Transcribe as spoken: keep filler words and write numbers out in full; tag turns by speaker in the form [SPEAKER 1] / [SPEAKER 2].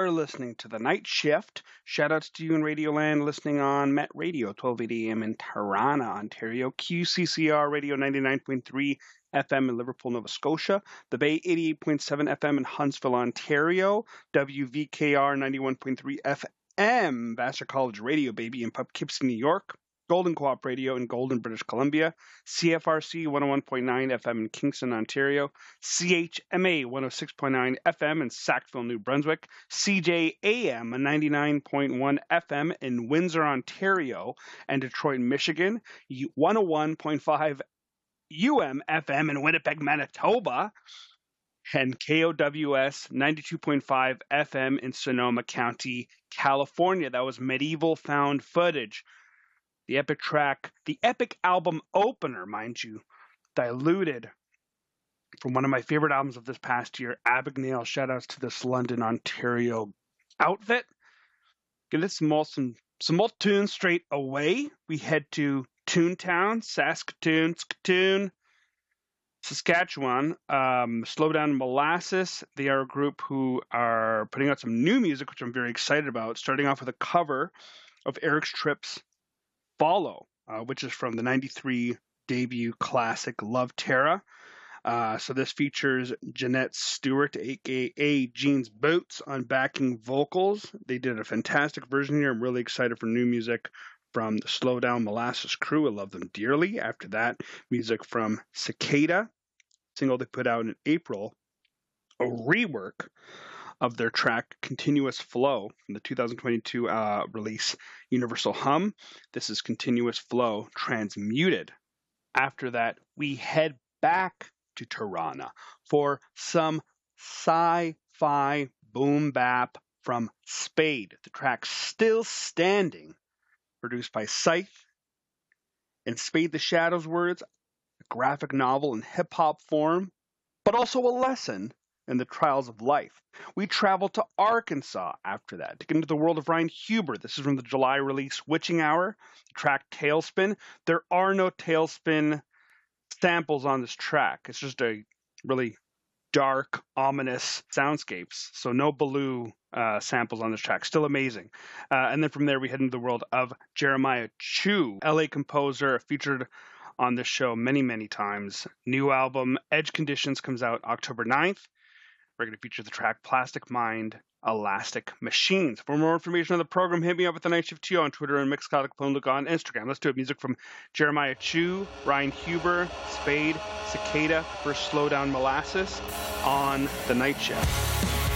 [SPEAKER 1] are listening to The Night Shift. Shout outs to you in Radioland listening on Met Radio, twelve eighty A M in Tirana, Ontario, Q C C R Radio ninety-nine point three F M in Liverpool, Nova Scotia, The Bay eighty-eight point seven F M in Huntsville, Ontario, W V K R ninety-one point three F M, Vassar College Radio, baby, in Poughkeepsie, New York, Golden Co-op Radio in Golden, British Columbia, C F R C one oh one point nine F M in Kingston, Ontario, C H M A one oh six point nine F M in Sackville, New Brunswick, C J A M ninety-nine point one F M in Windsor, Ontario, and Detroit, Michigan, one oh one point five U M F M in Winnipeg, Manitoba, and K O W S ninety-two point five F M in Sonoma County, California. That was Medieval Found Footage. The epic track, the epic album opener, mind you, Diluted, from one of my favorite albums of this past year, Abagnale. Shout outs to this London, Ontario outfit. Get this some more, some, some more tunes straight away. We head to Toontown, Saskatoon, Saskatoon, Saskatchewan. Um, Slow Down Molasses. They are a group who are putting out some new music, which I'm very excited about. Starting off with a cover of Eric Tripp's Follow, uh, which is from the ninety-three debut classic Love Terra. Uh, so this features Jeanette Stewart, aka Jean's Boots, on backing vocals. They did a fantastic version here. I'm really excited for new music from the Slow Down Molasses crew. I love them dearly. After that, music from Cicada, single they put out in April, a rework of their track Continuous Flow from the two thousand twenty-two uh, release Universal Hum. This is Continuous Flow Transmuted. After that, we head back to Tirana for some sci-fi boom bap from Spade. The track Still Standing, produced by Scythe. In Spade the Shadow's words, a graphic novel in hip-hop form, but also a lesson in the trials of life. We travel to Arkansas after that to get into the world of Ryan Huber. This is from the July release Witching Hour, the track Tailspin. There are no Tailspin samples on this track. It's just a really dark, ominous soundscapes. So no Baloo uh, samples on this track. Still amazing. Uh, and then from there we head into the world of Jeremiah Chu, L A composer, featured on this show many, many times. New album Edge Conditions comes out October ninth. We're going to feature the track Plastic Mind, Elastic Machines. For more information on the program, hit me up at The Night Shift Tio on Twitter and Mixcloud on Instagram. Let's do it. Music from Jeremiah Chu, Ryan Huber, Spade, Cicada, for Slow Down Molasses on The Night Shift.